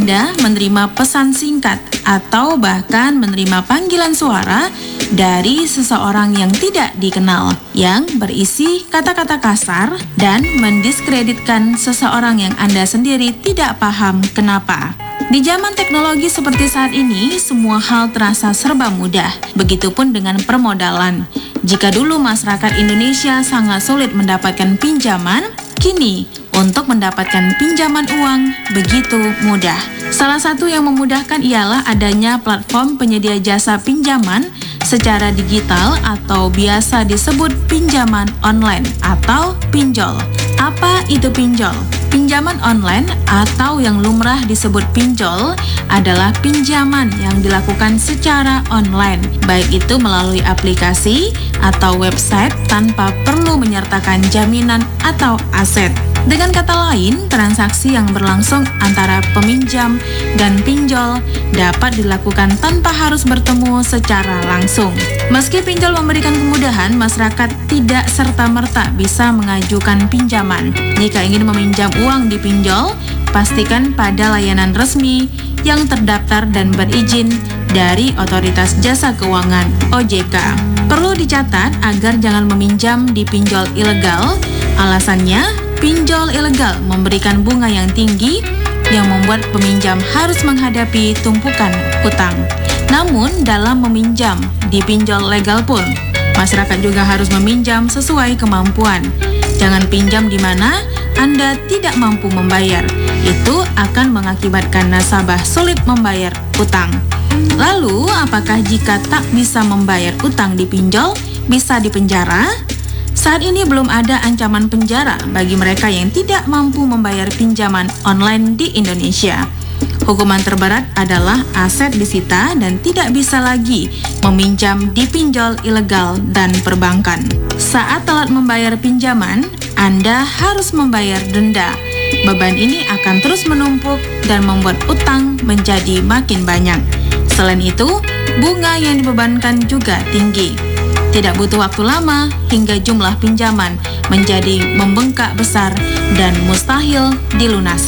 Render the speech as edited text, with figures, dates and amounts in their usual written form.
Anda menerima pesan singkat atau bahkan menerima panggilan suara dari seseorang yang tidak dikenal yang berisi kata-kata kasar dan mendiskreditkan seseorang yang Anda sendiri tidak paham kenapa. Di zaman teknologi seperti saat ini, semua hal terasa serba mudah. Begitupun dengan permodalan. Jika dulu masyarakat Indonesia sangat sulit mendapatkan pinjaman, kini untuk mendapatkan pinjaman uang begitu mudah. Salah satu yang memudahkan ialah adanya platform penyedia jasa pinjaman secara digital atau biasa disebut pinjaman online atau pinjol. Apa itu pinjol? Pinjaman online atau yang lumrah disebut pinjol adalah pinjaman yang dilakukan secara online, baik itu melalui aplikasi atau website tanpa perlu menyertakan jaminan atau aset. Dengan kata lain, transaksi yang berlangsung antara peminjam dan pinjol dapat dilakukan tanpa harus bertemu secara langsung. Meski pinjol memberikan kemudahan, masyarakat tidak serta-merta bisa mengajukan pinjaman. Jika ingin meminjam uang di pinjol, pastikan pada layanan resmi yang terdaftar dan berizin dari Otoritas Jasa Keuangan (OJK). Perlu dicatat agar jangan meminjam di pinjol ilegal. Alasannya, pinjol ilegal memberikan bunga yang tinggi yang membuat peminjam harus menghadapi tumpukan utang. Namun, dalam meminjam di pinjol legal pun, masyarakat juga harus meminjam sesuai kemampuan. Jangan pinjam di mana Anda tidak mampu membayar. Itu akan mengakibatkan nasabah sulit membayar utang. Lalu, apakah jika tak bisa membayar utang di pinjol, bisa dipenjara? Saat ini belum ada ancaman penjara bagi mereka yang tidak mampu membayar pinjaman online di Indonesia. Hukuman terberat adalah aset disita dan tidak bisa lagi meminjam di pinjol ilegal dan perbankan. Saat telat membayar pinjaman, Anda harus membayar denda. Beban ini akan terus menumpuk dan membuat utang menjadi makin banyak. Selain itu, bunga yang dibebankan juga tinggi. Tidak butuh waktu lama hingga jumlah pinjaman menjadi membengkak besar dan mustahil dilunasi.